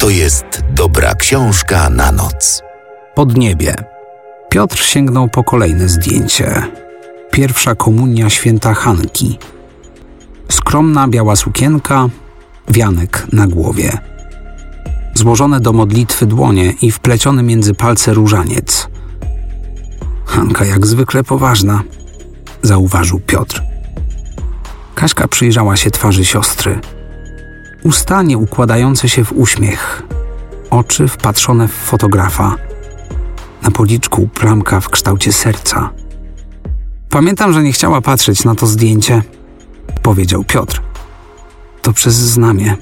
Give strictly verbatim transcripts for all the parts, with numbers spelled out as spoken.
to jest dobra książka na noc. Podniebie. Piotr sięgnął po kolejne zdjęcie. Pierwsza komunia święta Hanki. Skromna biała sukienka, wianek na głowie. Złożone do modlitwy dłonie i wpleciony między palce różaniec. Hanka jak zwykle poważna, zauważył Piotr. Kaśka przyjrzała się twarzy siostry. Usta nie układające się w uśmiech. Oczy wpatrzone w fotografa. Na policzku plamka w kształcie serca. Pamiętam, że nie chciała patrzeć na to zdjęcie, powiedział Piotr. To przez znamie.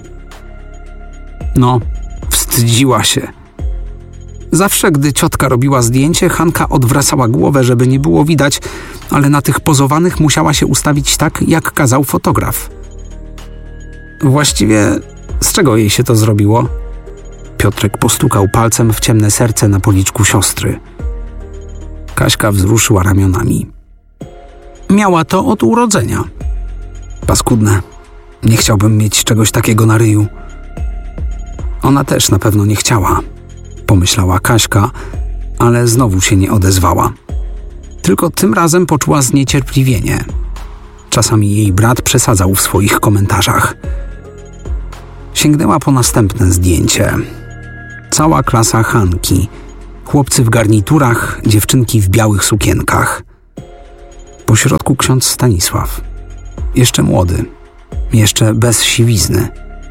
No, wstydziła się. Zawsze, gdy ciotka robiła zdjęcie, Hanka odwracała głowę, żeby nie było widać, ale na tych pozowanych musiała się ustawić tak, jak kazał fotograf. Właściwie z czego jej się to zrobiło? Piotrek postukał palcem w ciemne serce na policzku siostry. Kaśka wzruszyła ramionami. Miała to od urodzenia. Paskudne. Nie chciałbym mieć czegoś takiego na ryju. Ona też na pewno nie chciała, pomyślała Kaśka, ale znowu się nie odezwała. Tylko tym razem poczuła zniecierpliwienie. Czasami jej brat przesadzał w swoich komentarzach. Sięgnęła po następne zdjęcie. Cała klasa Hanki. Chłopcy w garniturach, dziewczynki w białych sukienkach. Po środku ksiądz Stanisław. Jeszcze młody. Jeszcze bez siwizny.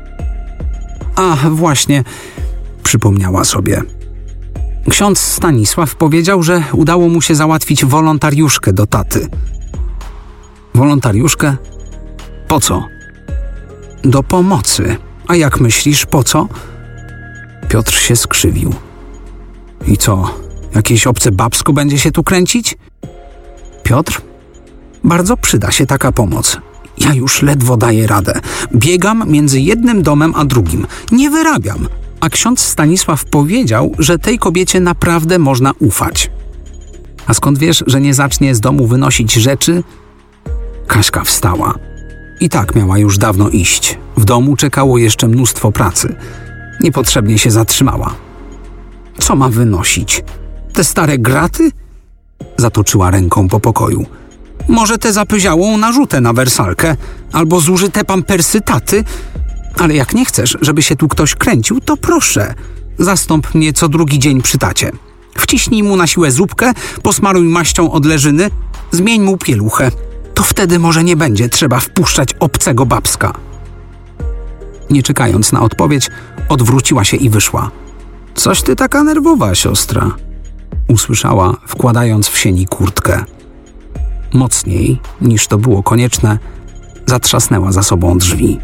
A, właśnie, przypomniała sobie. Ksiądz Stanisław powiedział, że udało mu się załatwić wolontariuszkę do taty. Wolontariuszkę? Po co? Do pomocy. A jak myślisz, po co? Piotr się skrzywił. I co, jakieś obce babsko będzie się tu kręcić? Piotr? Bardzo przyda się taka pomoc. Ja już ledwo daję radę. Biegam między jednym domem a drugim. Nie wyrabiam. A ksiądz Stanisław powiedział, że tej kobiecie naprawdę można ufać. A skąd wiesz, że nie zacznie z domu wynosić rzeczy? Kaśka wstała. I tak miała już dawno iść. W domu czekało jeszcze mnóstwo pracy. Niepotrzebnie się zatrzymała. Co ma wynosić? Te stare graty? Zatoczyła ręką po pokoju. Może tę zapyziałą narzutę na wersalkę, albo zużyte pampersy taty? Ale jak nie chcesz, żeby się tu ktoś kręcił, to proszę. Zastąp mnie co drugi dzień przy tacie. Wciśnij mu na siłę zupkę, posmaruj maścią odleżyny, zmień mu pieluchę. To wtedy może nie będzie trzeba wpuszczać obcego babska. Nie czekając na odpowiedź, odwróciła się i wyszła. Coś ty taka nerwowa, siostra, usłyszała, wkładając w sieni kurtkę. Mocniej, niż to było konieczne, zatrzasnęła za sobą drzwi.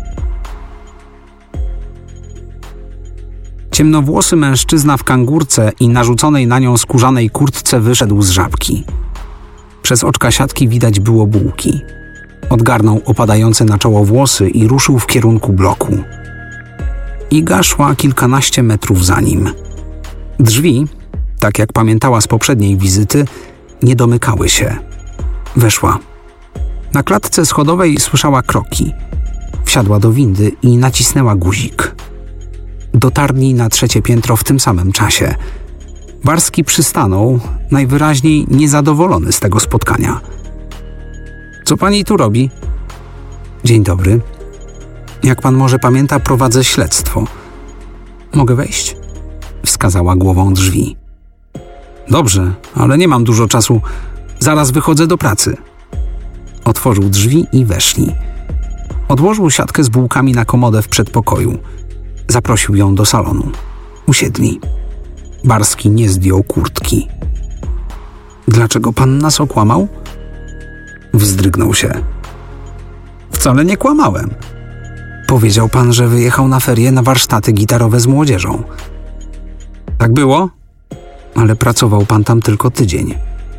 Ciemnowłosy mężczyzna w kangurce i narzuconej na nią skórzanej kurtce wyszedł z żabki. Przez oczka siatki widać było bułki. Odgarnął opadające na czoło włosy i ruszył w kierunku bloku. Iga szła kilkanaście metrów za nim. Drzwi, tak jak pamiętała z poprzedniej wizyty, nie domykały się. Weszła. Na klatce schodowej słyszała kroki. Wsiadła do windy i nacisnęła guzik. Dotarli na trzecie piętro w tym samym czasie. Barski przystanął, najwyraźniej niezadowolony z tego spotkania. Co pani tu robi? Dzień dobry. Jak pan może pamięta, prowadzę śledztwo. Mogę wejść? Wskazała głową drzwi. Dobrze, ale nie mam dużo czasu. Zaraz wychodzę do pracy. Otworzył drzwi i weszli. Odłożył siatkę z bułkami na komodę w przedpokoju. Zaprosił ją do salonu. Usiedli. Barski nie zdjął kurtki. Dlaczego pan nas okłamał? Wzdrygnął się. Wcale nie kłamałem. Powiedział pan, że wyjechał na ferie na warsztaty gitarowe z młodzieżą. Tak było? Ale pracował pan tam tylko tydzień.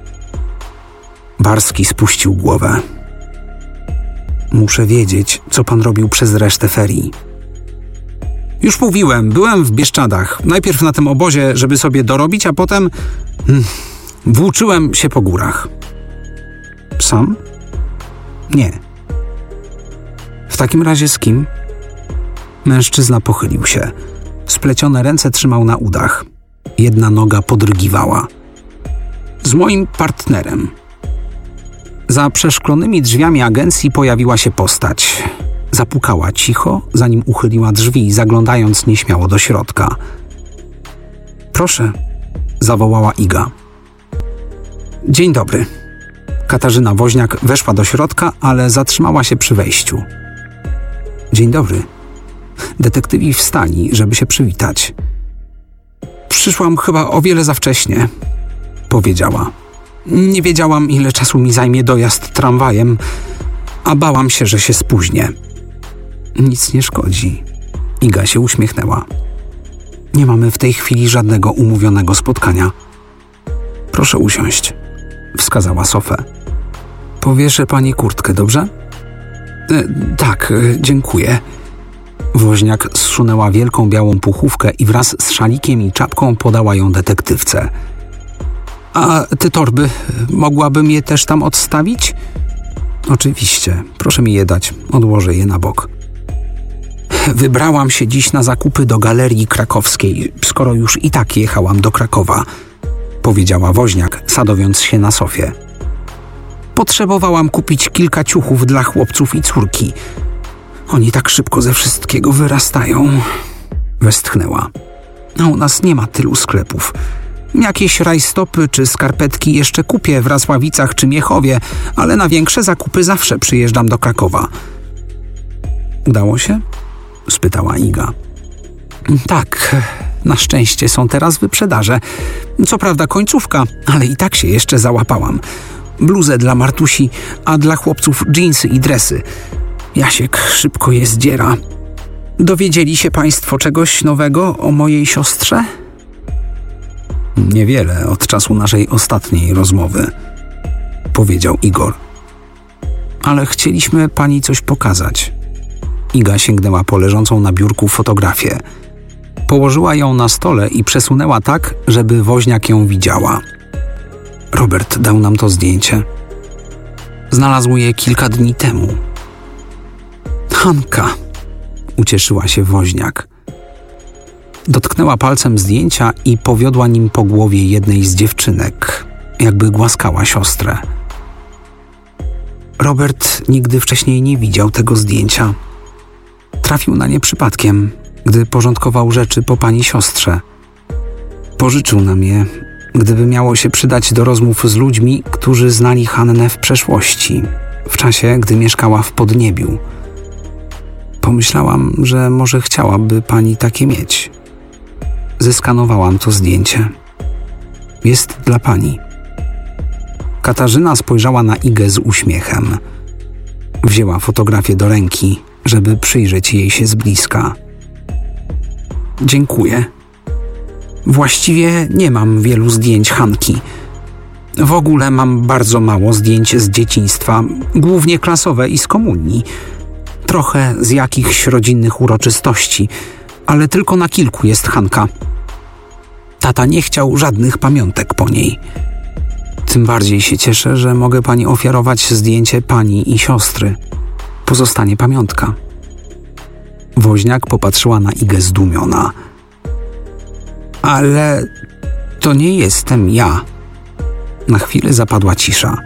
Barski spuścił głowę. Muszę wiedzieć, co pan robił przez resztę ferii. Już mówiłem, byłem w Bieszczadach. Najpierw na tym obozie, żeby sobie dorobić, a potem hmm, włóczyłem się po górach. Sam? Nie. W takim razie z kim? Mężczyzna pochylił się. Splecione ręce trzymał na udach. Jedna noga podrygiwała. Z moim partnerem. Za przeszklonymi drzwiami agencji pojawiła się postać. Zapukała cicho, zanim uchyliła drzwi, zaglądając nieśmiało do środka. Proszę, zawołała Iga. Dzień dobry. Katarzyna Woźniak weszła do środka, ale zatrzymała się przy wejściu. Dzień dobry. Detektywi wstali, żeby się przywitać. Przyszłam chyba o wiele za wcześnie, powiedziała. Nie wiedziałam, ile czasu mi zajmie dojazd tramwajem, a bałam się, że się spóźnię. Nic nie szkodzi. Iga się uśmiechnęła. Nie mamy w tej chwili żadnego umówionego spotkania. Proszę usiąść, wskazała Sofę. Powieszę pani kurtkę, dobrze? E, tak, e, dziękuję. Woźniak zsunęła wielką białą puchówkę i wraz z szalikiem i czapką podała ją detektywce. A te torby, mogłabym je też tam odstawić? Oczywiście, proszę mi je dać, odłożę je na bok. Wybrałam się dziś na zakupy do Galerii Krakowskiej, skoro już i tak jechałam do Krakowa, powiedziała Woźniak, sadowiąc się na sofie. Potrzebowałam kupić kilka ciuchów dla chłopców i córki. Oni tak szybko ze wszystkiego wyrastają, westchnęła. A u nas nie ma tylu sklepów. Jakieś rajstopy czy skarpetki jeszcze kupię w Rasławicach czy Miechowie, ale na większe zakupy zawsze przyjeżdżam do Krakowa. Udało się? Spytała Iga. Tak, na szczęście są teraz wyprzedaże. Co prawda końcówka, ale i tak się jeszcze załapałam. Bluzę dla Martusi, a dla chłopców dżinsy i dresy. Jasiek szybko je zdziera. Dowiedzieli się państwo czegoś nowego o mojej siostrze? Niewiele od czasu naszej ostatniej rozmowy, powiedział Igor. Ale chcieliśmy pani coś pokazać. Iga sięgnęła po leżącą na biurku fotografię. Położyła ją na stole i przesunęła tak, żeby Woźniak ją widziała. Robert dał nam to zdjęcie. Znalazł je kilka dni temu. Hanka, ucieszyła się Woźniak. Dotknęła palcem zdjęcia i powiodła nim po głowie jednej z dziewczynek, jakby głaskała siostrę. Robert nigdy wcześniej nie widział tego zdjęcia. Trafił na nie przypadkiem, gdy porządkował rzeczy po pani siostrze. Pożyczył nam je, gdyby miało się przydać do rozmów z ludźmi, którzy znali Hannę w przeszłości, w czasie, gdy mieszkała w Podniebiu. Pomyślałam, że może chciałaby pani takie mieć. Zeskanowałam to zdjęcie. Jest dla pani. Katarzyna spojrzała na Igę z uśmiechem. Wzięła fotografię do ręki, żeby przyjrzeć jej się z bliska. Dziękuję. Właściwie nie mam wielu zdjęć Hanki. W ogóle mam bardzo mało zdjęć z dzieciństwa, głównie klasowe i z komunii. Trochę z jakichś rodzinnych uroczystości, ale tylko na kilku jest Hanka. Tata nie chciał żadnych pamiątek po niej. Tym bardziej się cieszę, że mogę pani ofiarować zdjęcie pani i siostry. Pozostanie pamiątka. Woźniak popatrzyła na Igę zdumiona. Ale to nie jestem ja. Na chwilę zapadła cisza.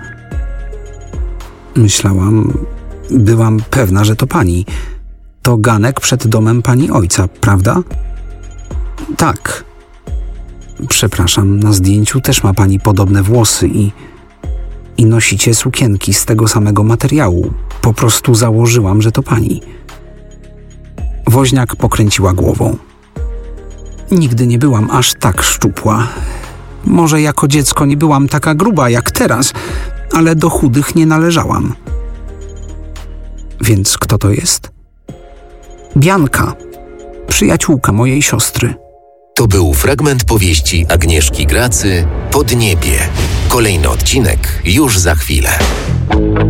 Myślałam, byłam pewna, że to pani. To ganek przed domem pani ojca, prawda? Tak. Przepraszam, na zdjęciu też ma pani podobne włosy i... i nosicie sukienki z tego samego materiału. Po prostu założyłam, że to pani. Woźniak pokręciła głową. Nigdy nie byłam aż tak szczupła. Może jako dziecko nie byłam taka gruba jak teraz, ale do chudych nie należałam. Więc kto to jest? Bianka, przyjaciółka mojej siostry. To był fragment powieści Agnieszki Gracy Podniebie. Kolejny odcinek już za chwilę.